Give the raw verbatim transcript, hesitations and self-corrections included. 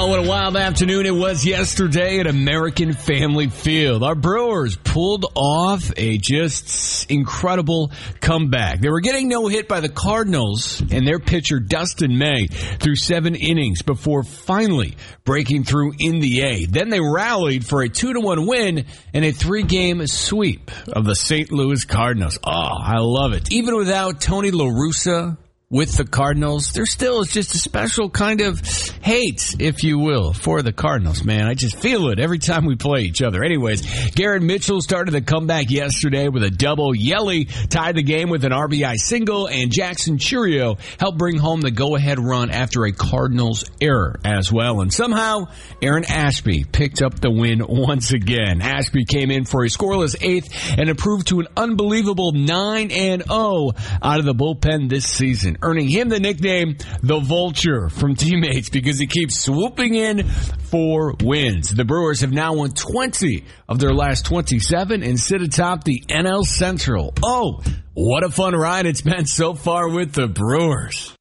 Oh, what a wild afternoon it was yesterday at American Family Field. Our Brewers pulled off a just incredible comeback. They were getting no hit by the Cardinals, and their pitcher Dustin May threw seven innings before finally breaking through in the eighth. Then they rallied for a two to one win and a three-game sweep of the Saint Louis Cardinals. Oh, I love it. Even without Tony La Russa with the Cardinals, there still is just a special kind of hate, if you will, for the Cardinals, man. I just feel it every time we play each other. Anyways, Garrett Mitchell started the comeback yesterday with a double. Yelly tied the game with an R B I single, and Jackson Churio helped bring home the go-ahead run after a Cardinals error as well. And somehow, Aaron Ashby picked up the win once again. Ashby came in for a scoreless eighth and improved to an unbelievable nine and oh out of the bullpen this season, earning him the nickname the Vulture from teammates because he keeps swooping in for wins. The Brewers have now won twenty of their last twenty-seven and sit atop the N L Central. Oh, what a fun ride it's been so far with the Brewers.